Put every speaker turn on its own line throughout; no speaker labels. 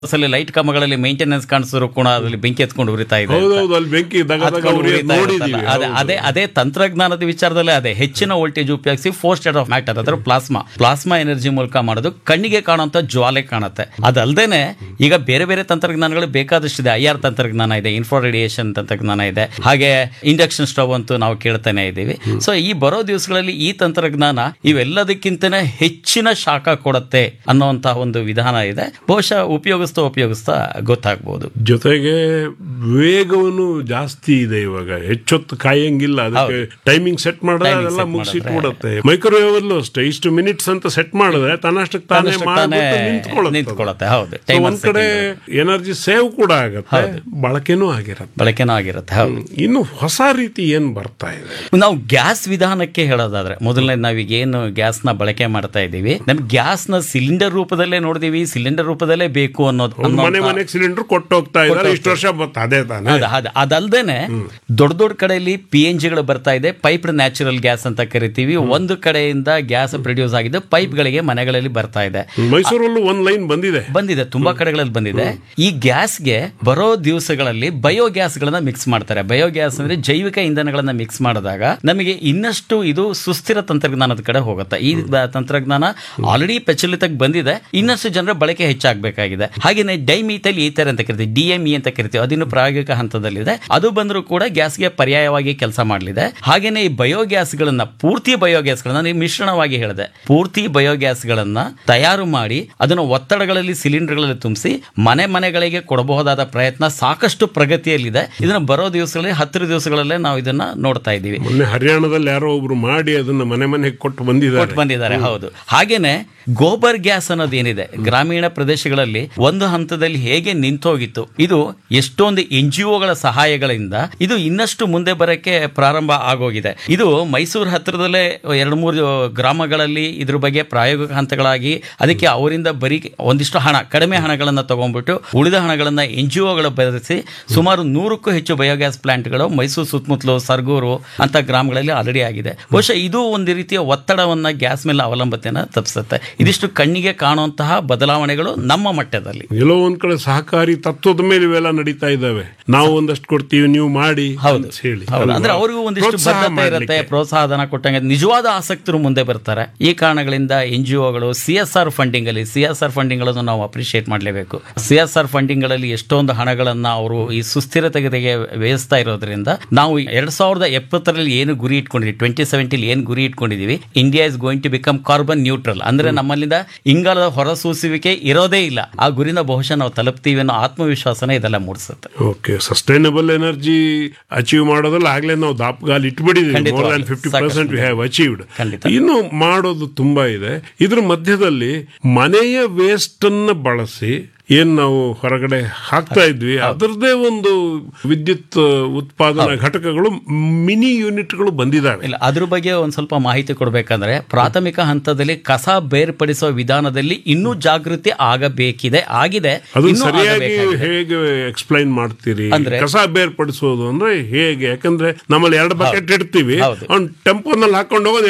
ಅಸಲಿ light ಕಂಬಗಳಲ್ಲಿ maintenance ಕಾಣಿಸಿದ್ರು ಕೂಡ ಅದರಲ್ಲಿ ಬೆಂಕಿ ಎತ್ಕೊಂಡು ಉರಿತಾ ಇದೆ. ಅದೇ ತಂತ್ರಜ್ಞಾನದ ವಿಚಾರದಲ್ಲಿ ಅದೇ ಹೆಚ್ಚಿನ ವೋಲ್ಟೇಜ್ ಉಪಯೋಗಿಸಿ 4 ಸ್ಟೇಟ್ ಆಫ್ ಮ್ಯಾಟರ್ ಅದರ ಪ್ಲಾಸ್ಮಾ ಎನರ್ಜಿ ಮೂಲಕ ಮಾಡೋದು ಕಣ್ಣಿಗೆ ಕಾಣುವಂತ ಜ್ವಾಲೆ ಕಾಣುತ್ತೆ. ಅದಲ್ದೇನೆ ಈಗ ಬೇರೆ ಬೇರೆ ತಂತ್ರಜ್ಞಾನಗಳು ಬೇಕಾದಷ್ಟಿದೆ. IR ತಂತ್ರಜ್ಞಾನ ಇದೆ, ಇನ್ಫ್ರಾ ರೇಡಿಯೇಷನ್ ತಂತ್ರಜ್ಞಾನ ಇದೆ, ಹಾಗೆ ಇಂಡಕ್ಷನ್ ಸ್ಟವ್ ಅಂತೂ ನಾವು ಕೇಳ್ತಾನೆ ಇದ್ದೀವಿ. ಸೊ ಈ ಬರೋ ದಿವಸಗಳಲ್ಲಿ ಈ ತಂತ್ರಜ್ಞಾನ ಇವೆಲ್ಲದಕ್ಕಿಂತನೇ ಹೆಚ್ಚಿನ ಶಾಖ ಕೊಡುತ್ತೆ ಅನ್ನುವಂತಹ ಒಂದು ವಿಧಾನ ಇದೆ. ಬಹುಶಃ ಉಪಯೋಗಿಸ್ತಾ ಗೊತ್ತಾಗಬಹುದು.
ಜೊತೆಗೆ ವೇಗವನ್ನು ಜಾಸ್ತಿ ಇದೆ, ಇವಾಗ ಹೆಚ್ಚೊತ್ತು ಕಾಯಂಗಿಲ್ಲ, ಅದಕ್ಕೆ ಟೈಮಿಂಗ್ ಸೆಟ್ ಮಾಡಿದ್ರೆ ಅದೆಲ್ಲ ಮುಗಿಸಿಟ್ಬಿಡುತ್ತೆ. ಮೈಕ್ರೋವೇವ್ ಅಲ್ಲೂ ಅಷ್ಟೇ, ಇಷ್ಟು ಮಿನಿಟ್ಸ್ ಅಂತ ಸೆಟ್ ಮಾಡಿದ್ರೆ ತನ್ನಷ್ಟಕ್ಕೆ ತಾನೇ
ನಿಂತ್ಕೊಳ್ಳುತ್ತೆ. ಹೌದು,
ಒಂದ್ ಕಡೆ ಎನರ್ಜಿ ಸೇವ್ ಕೂಡ ಆಗುತ್ತೆ, ಬಳಕೆನೂ ಆಗಿರುತ್ತೆ. ಇನ್ನು ಹೊಸ ರೀತಿ ಏನ್ ಬರ್ತಾ ಇದೆ,
ನಾವು ಗ್ಯಾಸ್ ವಿಧಾನಕ್ಕೆ ಹೇಳೋದಾದ್ರೆ ಮೊದಲನೇ ನಾವೀಗ ಏನು ಗ್ಯಾಸ್ ನ ಬಳಕೆ ಮಾಡ್ತಾ ಇದ್ದೀವಿ, ನಮ್ಗೆ ಗ್ಯಾಸ್ ನ ಸಿಲಿಂಡರ್ ರೂಪದಲ್ಲೇ ನೋಡಿದೀವಿ, ಸಿಲಿಂಡರ್ ರೂಪದಲ್ಲೇ ಬೇಕು ಅನ್ನೋದು
ಮನೆ ಸಿಲಿಂಡರ್ ಕೊಟ್ಟು ಹೋಗ್ತಾ ಇದ್ದಾರೆ ಇಷ್ಟು ವರ್ಷ.
ಅದಲ್ದೇನೆ ದೊಡ್ಡ ಕಡೆಯಲ್ಲಿ PNG ಗಳು ಬರ್ತಾ ಇದೆ, ಪೈಪ್ಡ್ ನ್ಯಾಚುರಲ್ ಗ್ಯಾಸ್ ಅಂತ ಕರಿತೀವಿ. ಒಂದು ಕಡೆಯಿಂದ ಗ್ಯಾಸ್ ಪ್ರೊಡ್ಯೂಸ್ ಆಗಿದೆ ಪೈಪ್ ಗಳಿಗೆ ಮನೆಗಳಲ್ಲಿ ಬರ್ತಾ ಇದೆ.
ಮೈಸೂರಲ್ಲೂ ಒಂದ್ ಲೈನ್ ಬಂದಿದೆ,
ತುಂಬಾ ಕಡೆಗಳಲ್ಲಿ ಬಂದಿದೆ. ಈ ಗ್ಯಾಸ್ಗೆ ಬರೋ ದಿವಸಗಳಲ್ಲಿ ಬಯೋಗ್ಯಾಸ್ ಗಳನ್ನ ಮಿಕ್ಸ್ ಮಾಡ್ತಾರೆ. ಬಯೋಗ್ಯಾಸ್ ಅಂದ್ರೆ ಜೈವಿಕ ಇಂಧನಗಳನ್ನ ಮಿಕ್ಸ್ ಮಾಡಿದಾಗ ನಮಗೆ ಇನ್ನಷ್ಟು ಇದು ಸುಸ್ಥಿರ ತಂತ್ರಜ್ಞಾನದ ಕಡೆ ಹೋಗುತ್ತೆ. ಈ ತಂತ್ರಜ್ಞಾನ ಆಲ್ರೆಡಿ ಪ್ರಚಲಿತಕ್ಕೆ ಬಂದಿದೆ, ಇನ್ನಷ್ಟು ಜನರ ಬಳಕೆ ಹೆಚ್ಚಾಗಬೇಕಾಗಿದೆ. ಹಾಗೇನೆ ಡೈಮೀಥೈಲ್ ಈಥರ್ ಅಂತ ಕರಿತೀವಿ, DME ಅಂತ ಕರಿತೀವಿ, ಅದನ್ನು ಪ್ರಾಯೋಗಿಕ ಹಂತದಲ್ಲಿದೆ. ಅದು ಬಂದರೂ ಕೂಡ ಗ್ಯಾಸ್ಗೆ ಪರ್ಯಾಯವಾಗಿ ಕೆಲಸ ಮಾಡಲಿದೆ. ಹಾಗೇನೆ ಈ ಬಯೋಗ್ಯಾಸ್ ಗಳನ್ನ ಪೂರ್ತಿ ಬಯೋಗ್ಯಾಸ್ ಗಳನ್ನ ಮಿಶ್ರಣವಾಗಿ ಹೇಳಿದೆ, ಪೂರ್ತಿ ಬಯೋಗ್ಯಾಸ್ ಗಳನ್ನ ತಯಾರು ಮಾಡಿ ಅದನ್ನು ಒತ್ತಡಗಳಲ್ಲಿ ಸಿಲಿಂಡರ್ಗಳಲ್ಲಿ ತುಂಬಿಸಿ ಮನೆಗಳಿಗೆ ಕೊಡಬಹುದಾದ ಪ್ರಯತ್ನ ಸಾಕಷ್ಟು ಪ್ರಗತಿಯಲ್ಲಿದೆ. ಇದನ್ನ ಬರೋ ದಿವಸಗಳಲ್ಲಿ 10 ದಿವಸಗಳಲ್ಲೇ ನಾವು ಇದನ್ನ ನೋಡ್ತಾ ಇದ್ದೀವಿ.
ಹರಿಯಾಣದಲ್ಲಿ ಯಾರೋ ಒಬ್ರು ಮಾಡಿ ಅದನ್ನ ಮನೆಗೆ ಕೊಟ್ಟು ಬಂದಿದ್ದಾರೆ.
ಹೌದು. ಹಾಗೇನೆ ಗೋಬರ್ ಗ್ಯಾಸ್ ಅನ್ನೋದೇನಿದೆ ಗ್ರಾಮೀಣ ಪ್ರದೇಶಗಳಲ್ಲಿ ಒಂದು ಹಂತದಲ್ಲಿ ಹೇಗೆ ನಿಂತೋಗಿತ್ತು, ಇದು ಎಷ್ಟೊಂದು NGOಗಳ ಸಹಾಯಗಳಿಂದ ಇದು ಇನ್ನಷ್ಟು ಮುಂದೆ ಬರಕ್ಕೆ ಪ್ರಾರಂಭ ಆಗೋಗಿದೆ. ಇದು ಮೈಸೂರು ಹತ್ತಿರದಲ್ಲೇ 2-3 ಗ್ರಾಮಗಳಲ್ಲಿ ಇದ್ರ ಬಗ್ಗೆ ಪ್ರಾಯೋಗಿಕ ಹಂತಗಳಾಗಿ ಅದಕ್ಕೆ ಅವರಿಂದ ಬರೀ ಒಂದಿಷ್ಟು ಕಡಿಮೆ ಹಣಗಳನ್ನ ತಗೊಂಡ್ಬಿಟ್ಟು ಉಳಿದ ಹಣಗಳನ್ನ NGOಗಳು ಬೆರೆಸಿ ಸುಮಾರು 100ಕ್ಕೂ ಹೆಚ್ಚು ಬಯೋಗ್ಯಾಸ್ ಪ್ಲಾಂಟ್ಗಳು ಮೈಸೂರು ಸುತ್ತಮುತ್ತಲು ಸರ್ಗೂರು ಅಂತ ಗ್ರಾಮಗಳಲ್ಲಿ ಆಲ್ರೆಡಿ ಆಗಿದೆ. ಬಹುಶಃ ಇದು ಒಂದು ರೀತಿಯ ಒತ್ತಡವನ್ನ ಗ್ಯಾಸ್ ಮೇಲೆ ಅವಲಂಬತೆಯನ್ನ ತಪ್ಪಿಸುತ್ತೆ. ಇದಿಷ್ಟು ಕಣ್ಣಿಗೆ ಕಾಣುವಂತಹ ಬದಲಾವಣೆಗಳು ನಮ್ಮ ಮಟ್ಟದಲ್ಲಿ.
ಎಲ್ಲೋ ಒಂದ್ ಕಡೆ ಸಹಕಾರಿ ತತ್ವದ ಮೇಲೆ ಇವೆಲ್ಲ ನಡೀತಾ ಇದ್ದಾವೆ. ನಾವು ಒಂದಷ್ಟು ಕೊಡ್ತೀವಿ, ನೀವು ಮಾಡಿ ಹೇಳಿ,
ಅಂದ್ರೆ ಅವ್ರಿಗೂ ಒಂದಿಷ್ಟು ಬದ್ಧತೆ ಇರುತ್ತೆ, ಪ್ರೋತ್ಸಾಹನ ಕೊಟ್ಟಂಗೆ ನಿಜವಾದ ಆಸಕ್ತರು ಮುಂದೆ ಬರ್ತಾರೆ. ಈ ಕಾರಣಗಳಿಂದ NGOಗಳು CSR ಫಂಡಿಂಗ್ ಗಳನ್ನು ನಾವು ಅಪ್ರಿಶಿಯೇಟ್ ಮಾಡಲೇಬೇಕು. CSR ಫಂಡಿಂಗ್ ಗಳಲ್ಲಿ ಎಷ್ಟೊಂದು ಹಣಗಳನ್ನ ಅವರು ಈ ಸುಸ್ಥಿರತೆಗೆ ವ್ಯಯಿಸ್ತಾ ಇರೋದ್ರಿಂದ ನಾವು 2070 ಏನು ಗುರಿ ಇಟ್ಕೊಂಡಿದ್ವಿ, 2070 ಏನು ಗುರಿ ಇಟ್ಕೊಂಡಿದೀವಿ, India is going to become carbon neutral, ಅಂದ್ರೆ ನಮ್ಮಲ್ಲಿಂದ ಇಂಗಾಲದ ಹೊರಸೂಸುವಿಕೆ ಇರೋದೇ ಇಲ್ಲ. ಆ ಗುರಿನ ಬಹುಶಃ ನಾವು ತಲುಪ್ತೀವಿ ಅನ್ನೋ ಆತ್ಮವಿಶ್ವಾಸನ ಇದೆಲ್ಲ ಮೂಡಿಸುತ್ತೆ.
ಓಕೆ, ಸಸ್ಟೈನಬಲ್ ಎನರ್ಜಿ ಅಚೀವ್ ಮಾಡೋದ್ರಲ್ಲಿ ಆಗ್ಲೇ ನಾವು ದಾಪಗಾಲ್ ಇಟ್ಬಿಟ್ಟಿದ್ದೀವಿ. More than 50% we have achieved. ಇನ್ನು ಮಾಡೋದು ತುಂಬಾ ಇದೆ. ಇದ್ರ ಮಧ್ಯದಲ್ಲಿ ಮನೆಯ ವೇಸ್ಟ್ ಅನ್ನ ಬಳಸಿ ಏನ್ ನಾವು ಹೊರಗಡೆ ಹಾಕ್ತಾ ಇದ್ವಿ ಅದರದೇ ಒಂದು ವಿದ್ಯುತ್ ಉತ್ಪಾದನಾ ಘಟಕಗಳು, ಮಿನಿ ಯೂನಿಟ್ಗಳು ಬಂದಿದ್ದಾವೆ.
ಇಲ್ಲ, ಅದ್ರ ಬಗ್ಗೆ ಒಂದ್ ಸ್ವಲ್ಪ ಮಾಹಿತಿ ಕೊಡ್ಬೇಕಂದ್ರೆ ಪ್ರಾಥಮಿಕ ಹಂತದಲ್ಲಿ ಕಸ ಬೇರ್ಪಡಿಸುವ ವಿಧಾನದಲ್ಲಿ ಇನ್ನೂ ಜಾಗೃತಿ ಆಗಿದೆ.
ಅದು ಸರಿಯಾಗಿ ಹೇಗೆ ಎಕ್ಸ್ಪ್ಲೈನ್ ಮಾಡ್ತೀರಿ? ಅಂದ್ರೆ ಕಸ ಬೇರ್ಪಡಿಸೋದು ಅಂದ್ರೆ ಹೇಗೆ? ಯಾಕಂದ್ರೆ ನಮ್ಮಲ್ಲಿ 2 ಬಕೆಟ್ ಇಡ್ತೀವಿ, ಟೆಂಪೋನಲ್ಲಿ ಹಾಕೊಂಡು ಹೋಗೋದು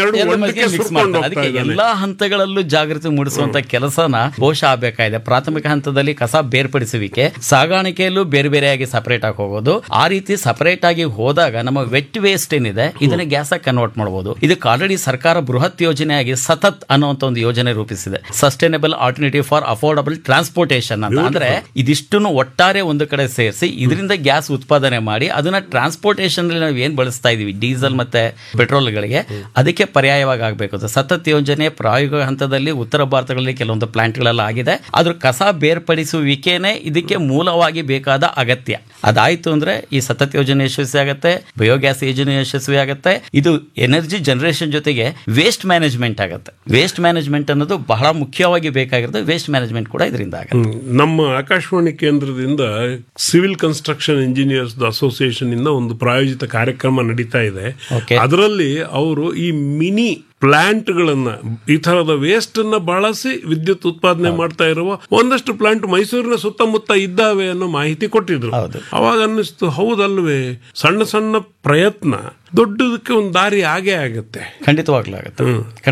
2
ಎಲ್ಲಾ ಹಂತಗಳಲ್ಲೂ ಜಾಗೃತಿ ಮೂಡಿಸುವಂತ ಕೆಲಸನ ಬಹುಶಃ ಆಗಬೇಕಾಗಿದೆ. ಪ್ರಾಥಮಿಕ ಹಂತದಲ್ಲಿ ಕಸ ಬೇರ್ಪಡಿಸುವಿಕೆ, ಸಾಗಾಣಿಕೆಯಲ್ಲೂ ಬೇರೆ ಬೇರೆಯಾಗಿ ಸಪರೇಟ್ ಆಗಿ ಹೋಗೋದು. ಆ ರೀತಿ ಸಪರೇಟ್ ಆಗಿ ಹೋದಾಗ ನಮ್ಮ ವೆಟ್ ವೇಸ್ಟ್ ಏನಿದೆ ಇದನ್ನ ಗ್ಯಾಸ್ ಆಗಿ ಕನ್ವರ್ಟ್ ಮಾಡಬಹುದು. ಇದಕ್ಕೆ ಆಲ್ರೆಡಿ ಸರ್ಕಾರ ಬೃಹತ್ ಯೋಜನೆಯಾಗಿ ಸತತ್ ಅನ್ನುವಂತ ಒಂದು ಯೋಜನೆ ರೂಪಿಸಿದೆ, sustainable alternative for affordable transportation ಅಂತ. ಅಂದ್ರೆ ಇದಿಷ್ಟನ್ನು ಒಟ್ಟಾರೆ ಒಂದು ಕಡೆ ಸೇರಿಸಿ ಇದರಿಂದ ಗ್ಯಾಸ್ ಉತ್ಪಾದನೆ ಮಾಡಿ ಅದನ್ನ ಟ್ರಾನ್ಸ್ಪೋರ್ಟೇಷನ್ ನಾವು ಏನ್ ಬಳಸ್ತಾ ಇದೀವಿ ಡೀಸೆಲ್ ಮತ್ತೆ ಪೆಟ್ರೋಲ್ಗಳಿಗೆ, ಅದಕ್ಕೆ ಪರ್ಯಾಯವಾಗಿ ಆಗಬೇಕು. ಸತತ್ ಯೋಜನೆ ಪ್ರಾಯೋಗಿಕ ಹಂತದಲ್ಲಿ ಉತ್ತರ ಭಾರತಗಳಲ್ಲಿ ಕೆಲವೊಂದು ಪ್ಲಾಂಟ್ಗಳೆಲ್ಲ ಆಗಿದೆ. ಆದ್ರೂ ಕಸ ಬೇರ್ಪಡಿಸುವಿಕೆನೆ ಇದಕ್ಕೆ ಮೂಲವಾಗಿ ಬೇಕಾದ ಅಗತ್ಯ. ಅದಾಯ್ತು ಅಂದ್ರೆ ಈ ಸತತ್ ಯೋಜನೆ ಯಶಸ್ವಿ ಆಗುತ್ತೆ, ಬಯೋಗ್ಯಾಸ್ ಯೋಜನೆ ಯಶಸ್ವಿ ಆಗುತ್ತೆ. ಇದು ಎನರ್ಜಿ ಜನರೇಷನ್ ಜೊತೆಗೆ ವೇಸ್ಟ್ ಮ್ಯಾನೇಜ್ಮೆಂಟ್ ಆಗುತ್ತೆ. ವೇಸ್ಟ್ ಮ್ಯಾನೇಜ್ಮೆಂಟ್ ಅನ್ನೋದು ಬಹಳ ಮುಖ್ಯವಾಗಿ ಬೇಕಾಗಿರೋದು. ವೇಸ್ಟ್ ಮ್ಯಾನೇಜ್ಮೆಂಟ್ ಕೂಡ ಇದರಿಂದ ಆಗುತ್ತೆ.
ನಮ್ಮ ಆಕಾಶವಾಣಿ ಕೇಂದ್ರದಿಂದ ಸಿವಿಲ್ ಕನ್ಸ್ಟ್ರಕ್ಷನ್ ಇಂಜಿನಿಯರ್ಸ್ ಅಸೋಸಿಯೇಷನ್ ಇಂದ ಒಂದು ಪ್ರಾಯೋಜಿತ ಕಾರ್ಯಕ್ರಮ ನಡೀತಾ ಇದೆ. ಅದರಲ್ಲಿ ಅವರು ಈ ಮಿನಿ ಪ್ಲಾಂಟ್ಗಳನ್ನ, ಈ ತರದ ವೇಸ್ಟ್ ಅನ್ನ ಬಳಸಿ ವಿದ್ಯುತ್ ಉತ್ಪಾದನೆ ಮಾಡ್ತಾ ಇರುವ ಒಂದಷ್ಟು ಪ್ಲಾಂಟ್ ಮೈಸೂರಿನ ಸುತ್ತಮುತ್ತ ಇದ್ದಾವೆ ಅನ್ನೋ ಮಾಹಿತಿ ಕೊಟ್ಟಿದ್ರು. ಅವಾಗ ಅನ್ನಿಸ್ತು, ಹೌದಲ್ವೇ, ಸಣ್ಣ ಪ್ರಯತ್ನ ದೊಡ್ಡದಕ್ಕೆ ಒಂದು ದಾರಿ ಆಗೇ ಆಗುತ್ತೆ.
ಖಂಡಿತವಾಗ್ಲಾಗುತ್ತೆ.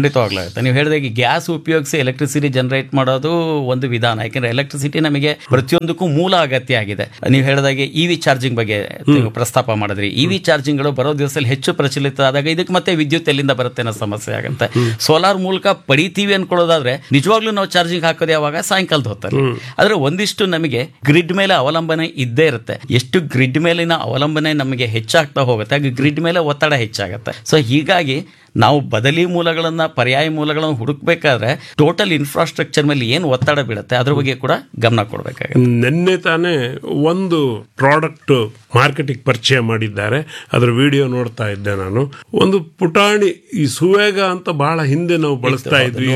ನೀವು ಹೇಳಿದಾಗೆ ಗ್ಯಾಸ್ ಉಪಯೋಗಿಸಿ ಎಲೆಕ್ಟ್ರಿಸಿಟಿ ಜನರೇಟ್ ಮಾಡೋದು ಒಂದು ವಿಧಾನ. ಯಾಕೆಂದ್ರೆ ಎಲೆಕ್ಟ್ರಿಸಿಟಿ ನಮಗೆ ಪ್ರತಿಯೊಂದಕ್ಕೂ ಮೂಲ ಅಗತ್ಯ ಆಗಿದೆ. ನೀವು ಹೇಳಿದಾಗೆ ಇವಿ ಚಾರ್ಜಿಂಗ್ ಬಗ್ಗೆ ಪ್ರಸ್ತಾಪ ಮಾಡಿದ್ರಿ. ಇವಿ ಚಾರ್ಜಿಂಗ್ಗಳು ಬರೋ ದಿವಸದಲ್ಲಿ ಹೆಚ್ಚು ಪ್ರಚಲಿತ ಆದಾಗ ಇದಕ್ಕೆ ಮತ್ತೆ ವಿದ್ಯುತ್ ಎಲ್ಲಿಂದ ಬರುತ್ತೆ ಅನ್ನೋ ಸಮಸ್ಯೆ ಆಗುತ್ತೆ. ಸೋಲಾರ್ ಮೂಲಕ ಪಡಿತೀವಿ ಅನ್ಕೊಳ್ಳೋದಾದ್ರೆ ನಿಜವಾಗ್ಲೂ ನಾವು ಚಾರ್ಜಿಂಗ್ ಹಾಕೋದು ಯಾವಾಗ? ಸಾಯಂಕಾಲದ ಹೊತ್ತಲ್ಲಿ. ಆದ್ರೆ ಒಂದಿಷ್ಟು ನಮಗೆ ಗ್ರಿಡ್ ಮೇಲೆ ಅವಲಂಬನೆ ಇದ್ದೇ ಇರುತ್ತೆ. ಎಷ್ಟು ಗ್ರಿಡ್ ಮೇಲಿನ ಅವಲಂಬನೆ ನಮಗೆ ಹೆಚ್ಚಾಗ್ತಾ ಹೋಗುತ್ತೆ ಹಾಗೆ ಗ್ರಿಡ್ ಮೇಲೆ ಒತ್ತಡ ಹೆಚ್ಚಾಗುತ್ತೆ. ಸೊ ಹೀಗಾಗಿ ನಾವು ಬದಲಿ ಮೂಲಗಳನ್ನ, ಪರ್ಯಾಯ ಮೂಲಗಳನ್ನು ಹುಡುಕ್ಬೇಕಾದ್ರೆ ಟೋಟಲ್ ಇನ್ಫ್ರಾಸ್ಟ್ರಕ್ಚರ್ ಮೇಲೆ ಏನು ಒತ್ತಡ ಬೀಳುತ್ತೆ ಅದ್ರ ಬಗ್ಗೆ ಕೂಡ ಗಮನ ಕೊಡಬೇಕಾಗುತ್ತೆ.
ನಿನ್ನೆ ತಾನೇ ಒಂದು ಪ್ರಾಡಕ್ಟ್ ಮಾರ್ಕೆಟಿಗೆ ಪರಿಚಯ ಮಾಡಿದ್ದಾರೆ, ಅದರ ವಿಡಿಯೋ ನೋಡ್ತಾ ಇದ್ದೆ ನಾನು. ಒಂದು ಪುಟಾಣಿ, ಈ ಸುವೇಗ ಅಂತ ಬಹಳ ಹಿಂದೆ ನಾವು ಬಳಸ್ತಾ ಇದ್ವಿ,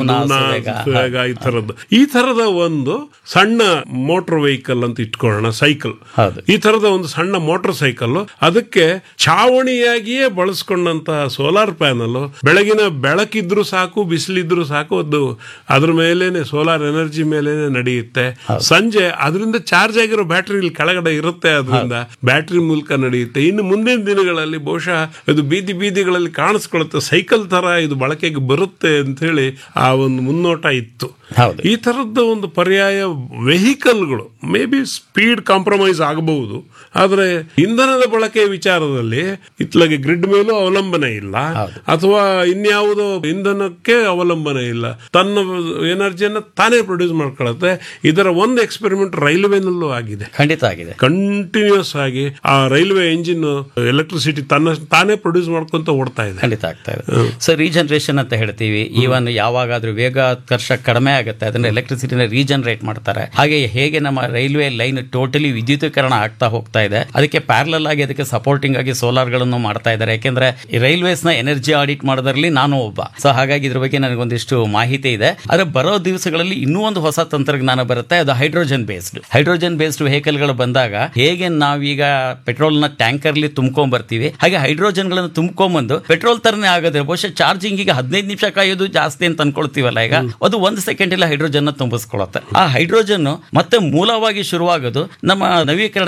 ಸುವೇಗ ಈ ತರದ ಒಂದು ಸಣ್ಣ ಮೋಟರ್ ವೆಹಿಕಲ್ ಅಂತ ಇಟ್ಕೊಳ್ಳೋಣ, ಸೈಕಲ್. ಈ ತರದ ಒಂದು ಸಣ್ಣ ಮೋಟರ್ ಸೈಕಲ್, ಅದಕ್ಕೆ ಛಾವಣಿಯಾಗಿಯೇ ಬಳಸ್ಕೊಂಡಂತಹ ಸೋಲಾರ್ ಪ್ಯಾನಲ್, ಬೆಳಗಿನ ಬೆಳಕಿದ್ರು ಸಾಕು, ಬಿಸಿಲಿದ್ರು ಸಾಕು, ಅದು ಅದ್ರ ಮೇಲೇನೆ ಸೋಲಾರ್ ಎನರ್ಜಿ ಮೇಲೇನೆ ನಡೆಯುತ್ತೆ. ಸಂಜೆ ಅದರಿಂದ ಚಾರ್ಜ್ ಆಗಿರೋ ಬ್ಯಾಟ್ರಿ ಇಲ್ಲಿ ಕೆಳಗಡೆ ಇರುತ್ತೆ, ಅದರಿಂದ ಬ್ಯಾಟ್ರಿ ಮೂಲಕ ನಡೆಯುತ್ತೆ. ಇನ್ನು ಮುಂದಿನ ದಿನಗಳಲ್ಲಿ ಬಹುಶಃ ಇದು ಬೀದಿ ಬೀದಿಗಳಲ್ಲಿ ಕಾಣಿಸ್ಕೊಳ್ಳುತ್ತೆ, ಸೈಕಲ್ ತರ ಇದು ಬಳಕೆಗೆ ಬರುತ್ತೆ ಅಂತ ಹೇಳಿ ಆ ಒಂದು ಮುನ್ನೋಟ ಇತ್ತು. ಈ ತರದ ಒಂದು ಪರ್ಯಾಯ ವೆಹಿಕಲ್ಗಳು ಮೇ ಬಿ ಸ್ಪೀಡ್ ಕಾಂಪ್ರಮೈಸ್ ಆಗಬಹುದು, ಆದ್ರೆ ಇಂಧನದ ಬಳಕೆ ವಿಚಾರದಲ್ಲಿ ಇತ್ಲಾಗೆ ಗ್ರಿಡ್ ಮೇಲೂ ಅವಲಂಬನೆ ಇಲ್ಲ, ಅಥವಾ ಇನ್ಯಾವುದೋ ಇಂಧನಕ್ಕೆ ಅವಲಂಬನೆ ಇಲ್ಲ, ತನ್ನ ಎನರ್ಜಿಯನ್ನು ತಾನೇ ಪ್ರೊಡ್ಯೂಸ್ ಮಾಡ್ಕೊಳ್ಳುತ್ತೆ. ಇದರ ಒಂದು ಎಕ್ಸ್ಪೆರಿಮೆಂಟ್ ರೈಲ್ವೆನಲ್ಲೂ ಆಗಿದೆ,
ಖಂಡಿತ ಆಗಿದೆ.
ಕಂಟಿನ್ಯೂಸ್ ಆಗಿ ಆ ರೈಲ್ವೆ ಎಂಜಿನ್ ಎಲೆಕ್ಟ್ರಿಸಿಟಿ ತಾನೇ ಪ್ರೊಡ್ಯೂಸ್ ಮಾಡ್ಕೊಂತ ಓಡ್ತಾ ಇದೆ.
ಖಂಡಿತ ಆಗ್ತಾ ಇದೆ. ಸೊ ರೀಜನರೇಷನ್ ಅಂತ ಹೇಳ್ತೀವಿ. ಈವನ್ ಯಾವಾಗಾದ್ರೂ ವೇಗೋತ್ಕರ್ಷ ಕಡಿಮೆ ಆಗುತ್ತೆ ಅದನ್ನ ಎಲೆಕ್ಟ್ರಿಸಿಟಿನ ರೀಜನರೇಟ್ ಮಾಡ್ತಾರೆ. ಹಾಗೆ ಹೇಗೆ ನಮ್ಮ ರೈಲ್ವೆ ಲೈನ್ ಟೋಟಲಿ ವಿದ್ಯುತೀಕರಣ ಆಗ್ತಾ ಹೋಗ್ತಾ ಇದೆ, ಅದಕ್ಕೆ ಪ್ಯಾರಲಲ್ ಆಗಿ ಅದಕ್ಕೆ ಸಪೋರ್ಟಿಂಗ್ ಆಗಿ ಸೋಲಾರ್ ಗಳನ್ನು ಮಾಡ್ತಾ ಇದ್ದಾರೆ. ಯಾಕೆಂದ್ರೆ ಈ ರೈಲ್ವೇಸ್ ನ ಎನರ್ಜಿ ಆಡಿಟ್ ಮಾಡೋದ್ರಲ್ಲಿ ನಾನು ಒಬ್ಬ. ಸೊ ಹಾಗಾಗಿ ಇದ್ರ ಬಗ್ಗೆ ನನಗೊಂದಿಷ್ಟು ಮಾಹಿತಿ ಇದೆ. ಆದ್ರೆ ಬರೋ ದಿವಸಗಳಲ್ಲಿ ಇನ್ನೂ ಒಂದು ಹೊಸ ತಂತ್ರಜ್ಞಾನ ಬರುತ್ತೆ, ಅದು ಹೈಡ್ರೋಜನ್ ಬೇಸ್ಡ್ ವೆಹಿಕಲ್ ಗಳು ಬಂದಾಗ ಹೇಗೆ ನಾವೀಗ ಪೆಟ್ರೋಲ್ ನ ಟ್ಯಾಂಕರ್ ಅಲ್ಲಿ ತುಂಬ್ಕೊಂಡ್ ಬರ್ತೀವಿ, ಹಾಗೆ ಹೈಡ್ರೋಜನ್ ಗಳನ್ನು ತುಂಬ್ಕೊಂಡ್ಬಂದು ಪೆಟ್ರೋಲ್ ತರನೇ ಆಗೋದ್ರೆ ಬಹುಶಃ ಚಾರ್ಜಿಂಗ್ ಈಗ 15 ನಿಮಿಷ ಕಾಯೋದು ಜಾಸ್ತಿ ಅಂತ ಅನ್ಕೊಳ್ತೀವಲ್ಲ, ಈಗ ಅದು 1 ಸೆಕೆಂಡ್ ಇಲ್ಲ ಹೈಡ್ರೋಜನ್ ತುಂಬಿಸ್ಕೊಳ್ಳುತ್ತೆ. ಆ ಹೈಡ್ರೋಜನ್ ಮತ್ತೆ ಮೂಲವಾಗಿ ಶುರುವಾಗೋದು ನಮ್ಮ ನವೀಕರಣ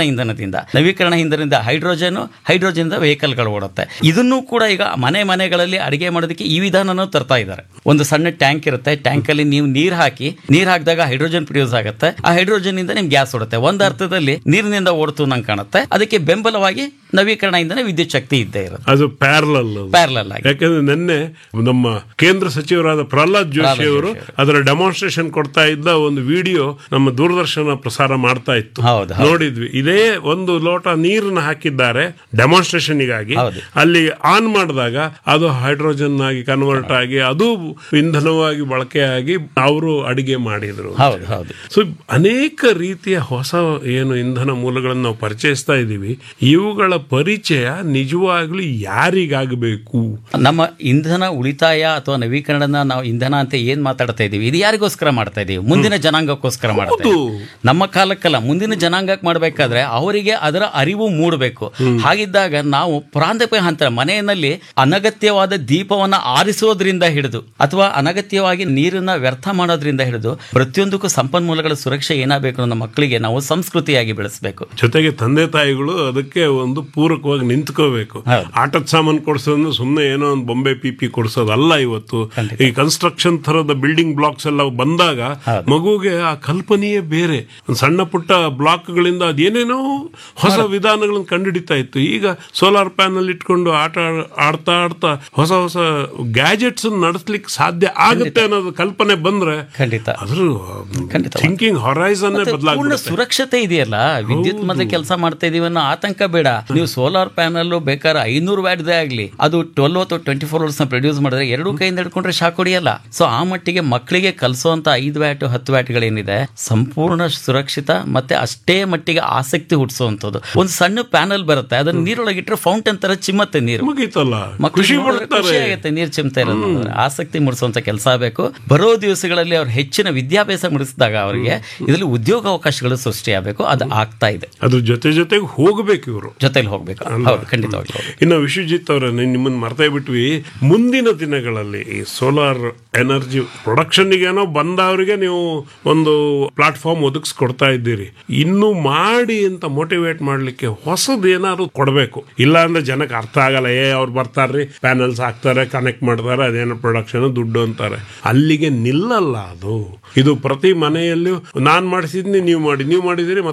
ಇಂಧನದಿಂದ ಹೈಡ್ರೋಜನ್ ವೆಹಿಕಲ್ ಗಳು ಓಡುತ್ತೆ. ಇದನ್ನು ಕೂಡ ಈಗ ಮನೆಗಳಲ್ಲಿ ಅಡಿಗೆ ಮಾಡೋದಕ್ಕೆ ಈ ವಿಧಾನನೂ ತರ್ತಾ ಇದ್ದಾರೆ. ಒಂದು ಸಣ್ಣ ಟ್ಯಾಂಕ್ ಇರುತ್ತೆ, ಟ್ಯಾಂಕ್ ಅಲ್ಲಿ ನೀವು ನೀರ್ ಹಾಕಿದಾಗ ಹೈಡ್ರೋಜನ್ ಪ್ರೊಡ್ಯೂಸ್ ಆಗುತ್ತೆ. ಆ ಹೈಡ್ರೋಜನ್ ಇಂದ ನಿಮ್ಗೆ ಗ್ಯಾಸ್ ಓಡುತ್ತೆ. ಒಂದು ಅರ್ಥದಲ್ಲಿ ನೀರಿನಿಂದ ಓಡ್ತು ನಂಗೆ ಕಾಣುತ್ತೆ. ಅದಕ್ಕೆ ಬೆಂಬಲವಾಗಿ ನವೀಕರಣ ಇಂಧನ ವಿದ್ಯುತ್ ಶಕ್ತಿ ಇದ್ದೇ ಇರುತ್ತೆ.
ಅದು ಪ್ಯಾರಲಲ್ ಆಗಿ. ಯಾಕಂದ್ರೆ ನಿನ್ನೆ ನಮ್ಮ ಕೇಂದ್ರ ಸಚಿವರಾದ ಪ್ರಹ್ಲಾದ್ ಜೋಶಿ ಅವರು ಅದರ ಡೆಮಾನ್ಸ್ಟ್ರೇಷನ್ ಕೊಡ್ತಾ ಇದ್ದ ಒಂದು ವಿಡಿಯೋ ನಮ್ಮ ದೂರದರ್ಶನ ಪ್ರಸಾರ ಮಾಡ್ತಾ ಇತ್ತು, ನೋಡಿದ್ವಿ. ಇದೇ ಒಂದು ಲೋಟ ನೀರನ್ನ ಹಾಕಿದ್ದಾರೆ ಡೆಮಾನ್ಸ್ಟ್ರೇಷನ್ಗಾಗಿ. ಅಲ್ಲಿ ಆನ್ ಮಾಡಿದಾಗ ಅದು ಹೈಡ್ರೋಜನ್ ಆಗಿ ಕನ್ವರ್ಟ್ ಆಗಿ ಅದು ಇಂಧನವಾಗಿ ಬಳಕೆಯಾಗಿ ಅವರು ಅಡಿಗೆ ಮಾಡಿದ್ರು. ಸೊ ಅನೇಕ ರೀತಿಯ ಹೊಸ ಏನು ಇಂಧನ ಮೂಲಗಳನ್ನು ನಾವು ಪರಿಚಯಿಸ್ತಾ ಇದ್ದೀವಿ. ಇವುಗಳ ಪರಿಚಯ ನಿಜವಾಗ್ಲೂ ಯಾರಿಗಾಗಬೇಕು?
ನಮ್ಮ ಇಂಧನ ಉಳಿತಾಯ ಅಥವಾ ನವೀಕರಣನ ನಾವು ಇಂಧನ ಅಂತ ಏನ್ ಮಾತಾಡ್ತಾ ಇದೀವಿ, ಇದು ಯಾರಿಗೋಸ್ಕರ ಮಾಡ್ತಾ ಇದೀವಿ? ಮುಂದಿನ ಜನಾಂಗಕ್ಕೋಸ್ಕರ ಮಾಡ್ತಾ ಇದೀವಿ. ನಮ್ಮ ಕಾಲಕ್ಕಲ್ಲ, ಮುಂದಿನ ಜನಾಂಗಕ್ಕೆ ಮಾಡಬೇಕಾದ್ರೆ ಅವರಿಗೆ ಅದರ ಅರಿವು ಮೂಡಬೇಕು. ಹಾಗಿದ್ದಾಗ ನಾವು ಪ್ರಾಂತಪ ಹಂತ ಮನೆಯಲ್ಲಿ ಅನಗತ್ಯವಾದ ದೀಪವನ್ನ ಆರಿಸೋದ್ರಿಂದ ಹಿಡಿದು ಅಥವಾ ಅನಗತ್ಯವಾಗಿ ನೀರನ್ನ ವ್ಯರ್ಥ ಮಾಡೋದ್ರಿಂದ ಹಿಡಿದು ಪ್ರತಿಯೊಂದಕ್ಕೂ ಸಂಪನ್ಮೂಲಗಳ ಸುರಕ್ಷೆ ಏನಾಗಬೇಕು ನಮ್ಮ ಮಕ್ಕಳಿಗೆ ನಾವು ಸಂಸ್ಕೃತಿಯಾಗಿ ಬೆಳೆಸಬೇಕು.
ಜೊತೆಗೆ ತಂದೆ ತಾಯಿಗಳು ಅದಕ್ಕೆ ಒಂದು ಪೂರಕವಾಗಿ ನಿಂತ್ಕೋಬೇಕು. ಆಟದ ಸಾಮಾನು ಕೊಡಿಸೋದು ಸುಮ್ಮನೆ ಏನೋ ಒಂದು ಬೊಂಬೆ ಪಿಪಿ ಕೊಡಿಸೋದಲ್ಲ. ಇವತ್ತು ಈ ಕನ್ಸ್ಟ್ರಕ್ಷನ್ ತರದ ಬಿಲ್ಡಿಂಗ್ ಬ್ಲಾಕ್ಸ್ ಎಲ್ಲ ಬಂದಾಗ ಮಗುಗೆ ಆ ಕಲ್ಪನೆಯೇ ಬೇರೆ. ಸಣ್ಣ ಪುಟ್ಟ ಬ್ಲಾಕ್ ಗಳಿಂದ ಅದೇನೇನೋ ಹೊಸ ವಿಧಾನಗಳನ್ನು ಕಂಡುಹಿಡಿತಾ ಇತ್ತು. ಈಗ ಸೋಲಾರ್ ಪ್ಯಾನಲ್ ಇಟ್ಕೊಂಡು ಆಡ್ತಾ ಹೊಸ ಗ್ಯಾಜೆಟ್ಸ್ ನಡೆಸಲಿಕ್ಕೆ ಸಾಧ್ಯ ಆಗುತ್ತೆ ಅನ್ನೋದು ಕಲ್ಪನೆ ಬಂದ್ರೆ ಅದ್ರ ಥಿಂಕಿಂಗ್ ಹೊರೈಸನ್ ಬದಲಾಗುತ್ತೆ.
ಸುರಕ್ಷತೆ ಇದೆಯಲ್ಲ, ವಿದ್ಯುತ್ ಮತ್ತೆ ಕೆಲಸ ಮಾಡ್ತಾ ಇದೀವಿ ಅನ್ನೋ ಆತಂಕ ಬೇಡ. ನೀವು ಸೋಲಾರ್ ಪ್ಯಾನಲ್ ಬೇಕಾದ್ರೆ 500 ವ್ಯಾಟ್ದೇ ಆಗ್ಲಿ, ಅದು 12 ಅಥವಾ 24 hours ನ ಪ್ರೊಡ್ಯೂಸ್ ಮಾಡಿದ್ರೆ 2 ಕೈಯಿಂದ ಹಿಡ್ಕೊಂಡ್ರೆ ಶಾಕ್ ಹೊಡಿಯಲ್ಲ. ಸೊ ಆ ಮಟ್ಟಿಗೆ ಮಕ್ಕಳಿಗೆ ಕಲಿಸುವಂತ 5 ವ್ಯಾಟ್ 10 ವ್ಯಾಟ್ಗಳೇನಿದೆ ಸಂಪೂರ್ಣ ಸುರಕ್ಷಿತ ಮತ್ತೆ ಅಷ್ಟೇ ಮಟ್ಟಿಗೆ ಆಸಕ್ತಿ ಹುಟ್ಟಿಸುವಂತದ್ದು. ಒಂದು ಸಣ್ಣ ಪ್ಯಾನಲ್ ಬರುತ್ತೆ, ಅದನ್ನ ನೀರೊಳಗಿಟ್ರೆ ಫೌಂಟೇನ್ ತರ ಚಿಮ್ಮತ್ತೆ ನೀರು, ಖುಷಿ ಆಗುತ್ತೆ. ನೀರು ಚಿಮ್ತಾ ಇರೋದು ಆಸಕ್ತಿ ಮೂಡಿಸುವಂತ ಕೆಲಸ ಬೇಕು. ಬರೋ ದಿವಸಗಳಲ್ಲಿ ಅವ್ರು ಹೆಚ್ಚಿನ ವಿದ್ಯಾಭ್ಯಾಸ ಮುಡಿಸಿದಾಗ ಅವರಿಗೆ ಇದರಲ್ಲಿ ಉದ್ಯೋಗ ಅವಕಾಶಗಳು ಸೃಷ್ಟಿಯಾಗಬೇಕು. ಅದು ಆಗ್ತಾ ಇದೆ.
ಅದ್ರ ಜೊತೆಗೆ ಹೋಗಬೇಕು, ಇವರು ಜೊತೆಲಿ
ದಿಸೆಯಲ್ಲಿ ಹೋಗ್ಬೇಕು. ಹೌದು, ಖಂಡಿತವಾಗಿ.
ಇನ್ನು ವಿಶ್ವಜಿತ್ ಅವರ ನಿಮ್ಮನ್ನು ಮರ್ತೇ ಬಿಟ್ವಿ, ಮುಂದಿನ ದಿನಗಳಲ್ಲಿ ಈ ಸೋಲಾರ್ ಎನರ್ಜಿ ಪ್ರೊಡಕ್ಷನ್ಗೇನೋ ಬಂದವರಿಗೆ ನೀವು ಒಂದು ಪ್ಲಾಟ್ಫಾರ್ಮ್ ಒದಗಿಸ್ಕೊಡ್ತಾ ಇದ್ದೀರಿ, ಇನ್ನು ಮಾಡಿ ಅಂತ ಮೋಟಿವೇಟ್ ಮಾಡ್ಲಿಕ್ಕೆ ಹೊಸದು ಏನಾದ್ರು ಕೊಡಬೇಕು. ಇಲ್ಲ ಅಂದ್ರೆ ಜನಕ್ಕೆ ಅರ್ಥ ಆಗಲ್ಲ, ಅವ್ರು ಬರ್ತಾರ್ರಿ ಪ್ಯಾನಲ್ಸ್ ಹಾಕ್ತಾರೆ, ಕನೆಕ್ಟ್ ಮಾಡ್ತಾರೆ, ಅದೇನೋ ಪ್ರೊಡಕ್ಷನ್ ದುಡ್ಡು ಅಂತಾರೆ. ಅಲ್ಲಿಗೆ ನಿಲ್ಲಲ್ಲ ಅದು. ಇದು ಪ್ರತಿ ಮನೆಯಲ್ಲೂ ನಾನ್ ಮಾಡಿಸಿದ್ನಿ, ನೀವು ಮಾಡಿದಿರಿ,